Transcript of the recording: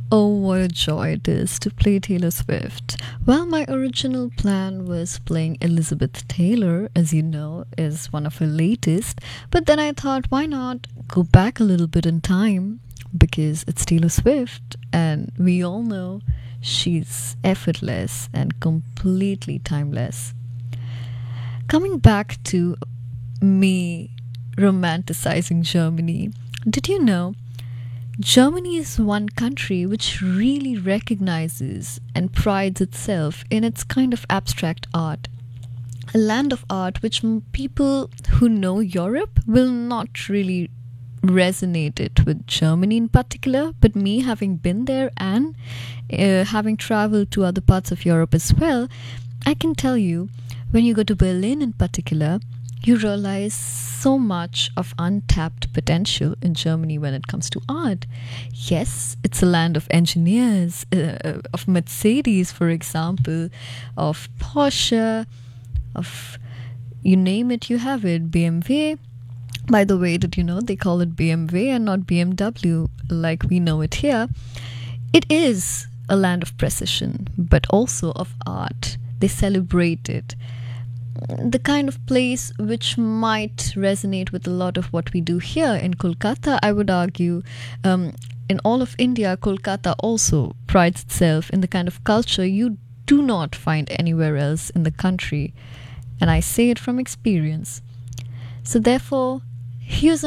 Oh, what a joy it is to play Taylor Swift. Well, my original plan was playing Elizabeth Taylor, as you know, is one of her latest. But then I thought, why not go back a little bit in time? Because it's Taylor Swift, and we all know she's effortless and completely timeless. Coming back to me romanticizing Germany, did you know Germany is one country which really recognizes and prides itself in its kind of abstract art? A land of art which people who know Europe will not really resonate it with Germany in particular, but me having been there and having traveled to other parts of Europe as well, I can tell you when you go to Berlin in particular, you realize so much of untapped potential in Germany when it comes to art. Yes, it's a land of engineers, of Mercedes, for example, of Porsche, of you name it, you have it, BMW. By the way, did you know they call it BMW and not BMW like we know it here? It is a land of precision, but also of art. They celebrate it, the kind of place which might resonate with a lot of what we do here in Kolkata, I would argue. In all of India, Kolkata also prides itself in the kind of culture you do not find anywhere else in the country. And I say it from experience. So, therefore, here's